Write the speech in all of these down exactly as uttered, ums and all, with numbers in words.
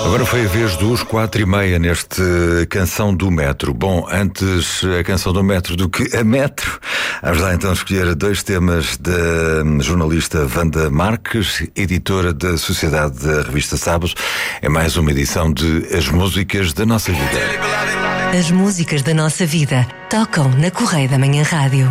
Agora foi a vez dos quatro e meia neste Canção do Metro. Bom, antes a Canção do Metro do que a Metro, vamos lá então escolher dois temas da jornalista Wanda Marques, editora da Sociedade da Revista Sábados. É mais uma edição de As Músicas da Nossa Vida. As músicas da nossa vida tocam na Correia da Manhã Rádio.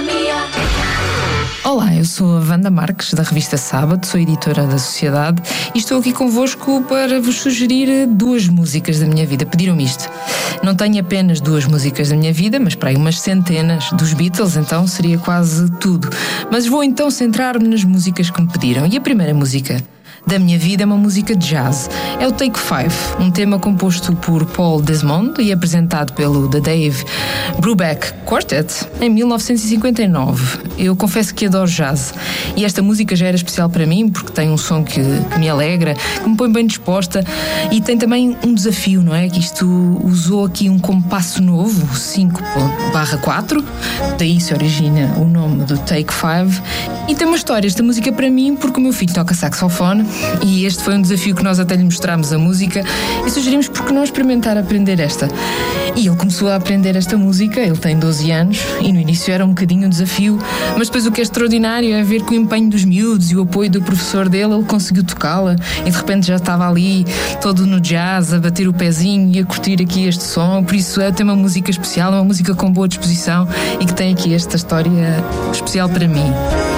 Olá, eu sou a Wanda Marques, da revista Sábado, sou editora da Sociedade e estou aqui convosco para vos sugerir duas músicas da minha vida. Pediram-me isto. Não tenho apenas duas músicas da minha vida, mas para aí umas centenas dos Beatles, então seria quase tudo. Mas vou então centrar-me nas músicas que me pediram. E a primeira música da minha vida é uma música de jazz. É o Take Five, um tema composto por Paul Desmond e apresentado pelo The Dave Brubeck Quartet em mil novecentos e cinquenta e nove. Eu confesso que adoro jazz e esta música já era especial para mim porque tem um som que, que me alegra, que me põe bem disposta e tem também um desafio, não é? Que isto usou aqui um compasso novo, cinco barra quatro, daí se origina o nome do Take Five. E tem uma história, esta música para mim, porque o meu filho toca saxofone e este foi um desafio que nós até lhe mostramos a música e sugerimos porque não experimentar aprender esta. E ele começou a aprender esta música, ele tem doze anos e no início era um bocadinho um desafio, mas depois o que é extraordinário é ver que o empenho dos miúdos e o apoio do professor dele, ele conseguiu tocá-la e de repente já estava ali todo no jazz, a bater o pezinho e a curtir aqui este som. Por isso é, tem uma música especial, uma música com boa disposição e que tem aqui esta história especial para mim.